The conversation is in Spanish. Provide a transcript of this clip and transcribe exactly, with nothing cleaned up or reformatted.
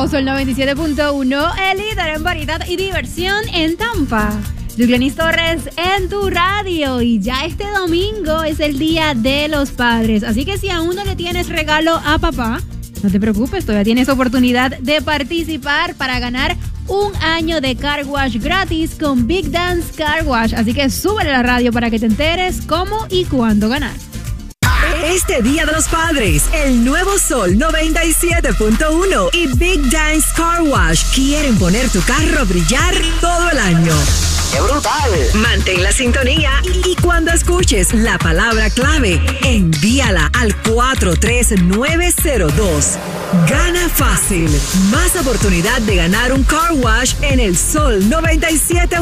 nuevo Sol noventa y siete punto uno, el líder en variedad y diversión en Tampa. Yuglenis Torres en tu radio, y ya este domingo es el Día de los Padres, así que si aún no le tienes regalo a papá, no te preocupes, todavía tienes oportunidad de participar para ganar un año de car wash gratis con Big Dance Car Wash, así que súbele a la radio para que te enteres cómo y cuándo ganar. Este Día de los Padres, el nuevo Sol noventa y siete punto uno y Big Dance Car Wash quieren poner tu carro a brillar todo el año. ¡Qué brutal! Mantén la sintonía y, y cuando escuches la palabra clave, envíala al cuatro tres nueve cero dos. Gana fácil. Más oportunidad de ganar un car wash en el Sol noventa y siete